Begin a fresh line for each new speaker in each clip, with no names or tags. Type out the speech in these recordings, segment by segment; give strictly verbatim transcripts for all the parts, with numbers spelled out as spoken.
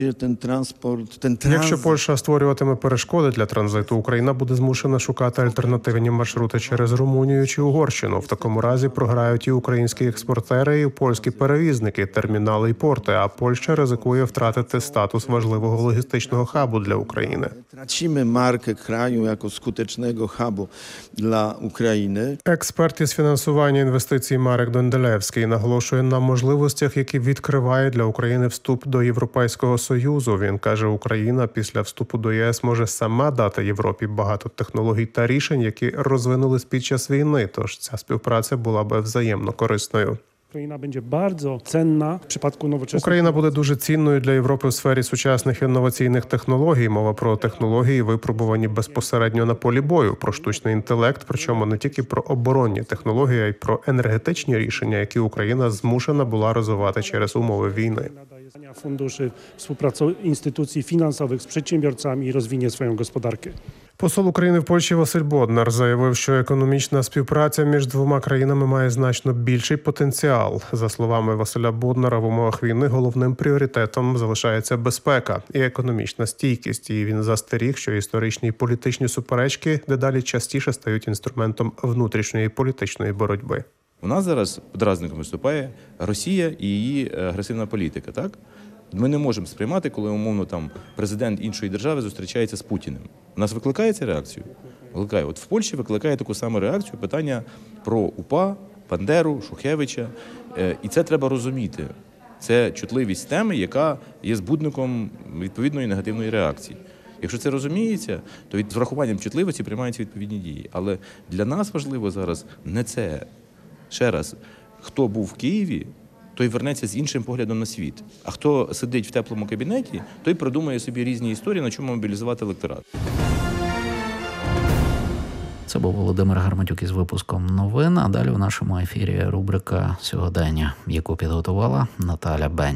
Ten транспорт, ten транзит.
Якщо Польща створюватиме перешкоди для транзиту, Україна буде змушена шукати альтернативні маршрути через Румунію чи Угорщину. В такому разі програють і українські експортери, і польські перевізники, термінали і порти, а Польща ризикує втратити статус важливого логістичного хабу для України.
Tracimy markę kraju jako skutecznego hubu dla України.
Експерт із фінансування інвестицій Марек Донделевський наголошує на можливостях, які відкриває для України вступ до Європейського Союзу. Він каже, Україна після вступу до ЄС може сама дати Європі багато технологій та рішень, які розвинулись під час війни, тож ця співпраця була би взаємно корисною.
Україна буде дуже цінна в випадку новочасних.
Україна буде дуже цінною для Європи в сфері сучасних інноваційних технологій. Мова про технології, випробувані безпосередньо на полі бою, про штучний інтелект, причому не тільки про оборонні технології, а й про енергетичні рішення, які Україна змушена була розвивати через умови війни.
Funduszy, współpracy instytucji finansowych z przedsiębiorcami i rozwinie swoją gospodarkę.
Посол України в Польщі Василь Боднар заявив, що економічна співпраця між двома країнами має значно більший потенціал. За словами Василя Боднара, в умовах війни головним пріоритетом залишається безпека і економічна стійкість. І він застеріг, що історичні і політичні суперечки дедалі частіше стають інструментом внутрішньої політичної боротьби.
У нас зараз подразником виступає Росія і її агресивна політика, так? Ми не можемо сприймати, коли, умовно, там президент іншої держави зустрічається з Путіним. У нас викликає ця реакцію? Викликає. От в Польщі викликає таку саму реакцію питання про УПА, Бандеру, Шухевича. І це треба розуміти. Це чутливість теми, яка є збудником відповідної негативної реакції. Якщо це розуміється, то від з врахуванням чутливості приймаються відповідні дії. Але для нас важливо зараз не це. Ще раз, хто був в Києві, той вернеться з іншим поглядом на світ. А хто сидить в теплому кабінеті, той придумає собі різні історії, на чому мобілізувати електорат.
Це був Володимир Гарматюк із випуском новин, а далі в нашому ефірі рубрика «Сьогодення», яку підготувала Наталя Бень.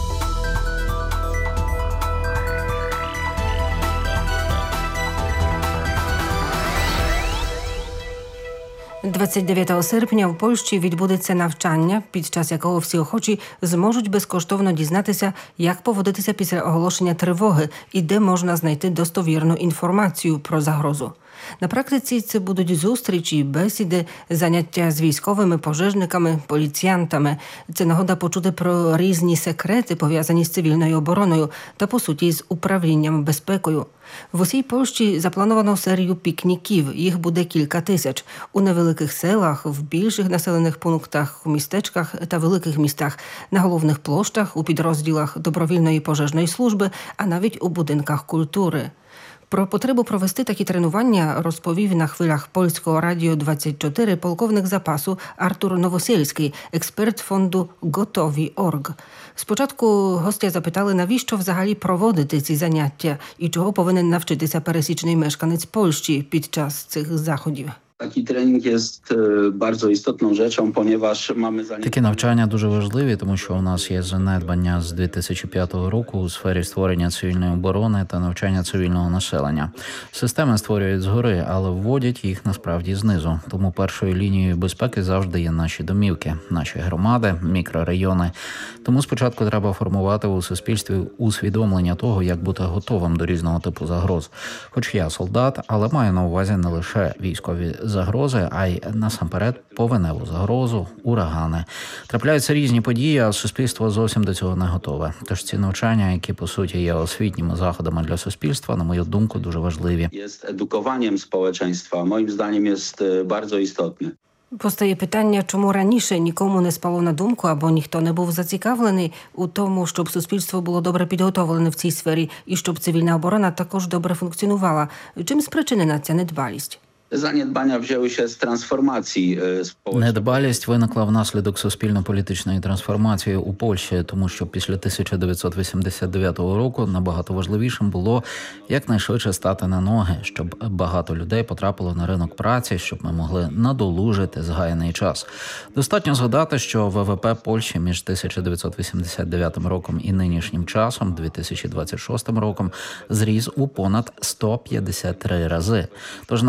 двадцять дев'ятого серпня в Польщі відбудеться навчання, під час якого всі охочі зможуть безкоштовно дізнатися, як поводитися після оголошення тривоги і де можна знайти достовірну інформацію про загрозу. На практиці це будуть зустрічі, бесіди, заняття з військовими, пожежниками, поліціянтами. Це нагода почути про різні секрети, пов'язані з цивільною обороною та, по суті, з управлінням безпекою. В усій Польщі заплановано серію пікніків. Їх буде кілька тисяч. У невеликих селах, в більших населених пунктах, у містечках та великих містах, на головних площах, у підрозділах добровільної пожежної служби, а навіть у будинках культури. Про потребу провести такі тренування розповів на хвилях Польського радіо двадцять чотири полковник запасу Артур Новосельський, експерт фонду Готові точка орг. Спочатку гостя запитали, навіщо взагалі проводити ці заняття і чого повинен навчитися пересічний мешканець Польщі під час цих заходів.
Taki trening jest bardzo istotną rzeczą, ponieważ mamy zaniedbania.
Такі навчання дуже важливі, тому що у нас є занедбання з дві тисячі п'ятого року у сфері створення цивільної оборони та навчання цивільного населення. Системи створюють згори, але вводять їх насправді знизу. Тому першою лінією безпеки завжди є наші домівки, наші громади, мікрорайони. Тому спочатку треба формувати у суспільстві усвідомлення того, як бути готовим до різного типу загроз. Хоч я солдат, але маю на увазі не лише військові загрози, а й насамперед повеневу загрозу, урагани. Трапляються різні події, а суспільство зовсім до цього не готове. Тож ці навчання, які по суті є освітніми заходами для суспільства, на мою думку, дуже важливі.
Є едукуванням społeczeństwa, моїм зданням, є дуже істотне.
Постає питання, чому раніше нікому не спало на думку або ніхто не був зацікавлений у тому, щоб суспільство було добре підготовлене в цій сфері і щоб цивільна оборона також добре функціонувала. Чим спричинена ця недбалість?
Занедбання взялися з трансформації сполучної.
Недбалість виникла внаслідок суспільно-політичної трансформації у Польщі, тому що після тисяча дев'ятсот вісімдесят дев'ятого року набагато важливішим було якнайшвидше стати на ноги, щоб багато людей потрапило на ринок праці, щоб ми могли надолужити згаяний час. Достатньо згадати, що ВВП Польщі між тисяча дев'ятсот вісімдесят дев'ятим роком і нинішнім часом, дві тисячі двадцять шостим роком, зріс у понад сто п'ятдесят три рази. Тож насправді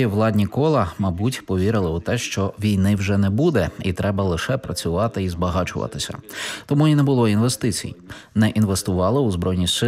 владні кола, мабуть, повірили у те, що війни вже не буде, і треба лише працювати і збагачуватися. Тому і не було інвестицій. Не інвестували у збройні сили.